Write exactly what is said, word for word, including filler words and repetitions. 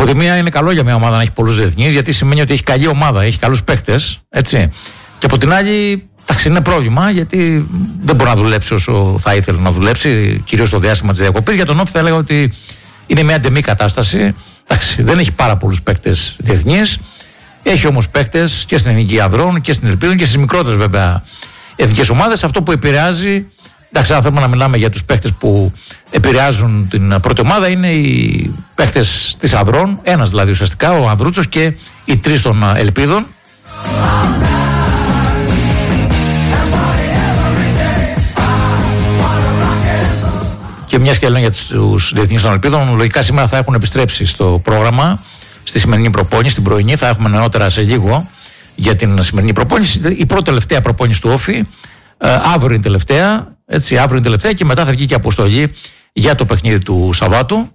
Από τη μία είναι καλό για μια ομάδα να έχει πολλούς διεθνείς, γιατί σημαίνει ότι έχει καλή ομάδα, έχει καλούς παίκτες. Έτσι. Και από την άλλη, εντάξει, είναι πρόβλημα, γιατί δεν μπορεί να δουλέψει όσο θα ήθελε να δουλέψει, κυρίως στο διάστημα της διακοπής. Για τον Όφη θα έλεγα ότι είναι μια ντεμή κατάσταση. Εντάξει, δεν έχει πάρα πολλούς παίκτες διεθνείς. Έχει όμως παίκτες και στην Εθνική Ανδρών και στην Ελπίδων και στις μικρότερες βέβαια εθνικές ομάδες. Αυτό που επηρεάζει, εντάξει, αν θέλουμε να μιλάμε για τους παίκτες που επηρεάζουν την πρώτη ομάδα, είναι οι παίκτες της Ανδρών, ένας δηλαδή ουσιαστικά, ο Ανδρούτσος, και οι τρεις των Ελπίδων. Και μια και λένε για τους διεθνείς των Ελπίδων, λογικά σήμερα θα έχουν επιστρέψει στο πρόγραμμα, στη σημερινή προπόνηση, στην πρωινή. Θα έχουμε νεότερα σε λίγο για την σημερινή προπόνηση. Η πρώτη τελευταία προπόνηση του Όφη, ε, αύριο είναι τελευταία, έτσι, αύριο είναι τελευταία, και μετά θα βγει και αποστολή για το παιχνίδι του Σαββάτου.